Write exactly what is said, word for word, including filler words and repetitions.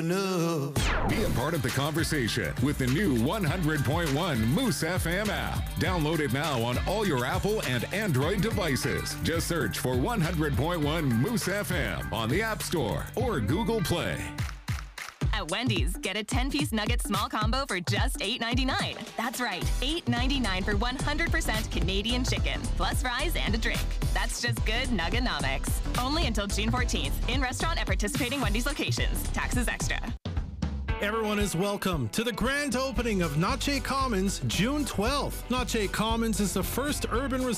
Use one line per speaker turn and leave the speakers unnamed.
enough.
Be a part of the conversation with the new one hundred point one Moose F M app. Download it now on all your Apple and Android devices. Just search for one hundred point one Moose F M on the App Store or Google Play.
At Wendy's, get a ten-piece nugget small combo for just eight ninety-nine. That's right, eight ninety-nine for one hundred percent Canadian chicken, plus fries and a drink. That's just good nuggenomics. Only until June fourteenth. In restaurant at participating Wendy's locations. Taxes extra.
Everyone is welcome to the grand opening of Noche Commons June twelfth. Noche Commons is the first urban resort